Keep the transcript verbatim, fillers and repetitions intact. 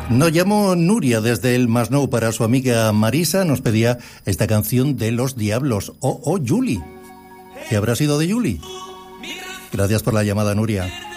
Nos llamó Nuria desde el Masnou para su amiga Marisa. Nos pedía esta canción de Los Diablos. Oh, oh, Julie. ¿Qué habrá sido de Julie? Gracias por la llamada, Nuria.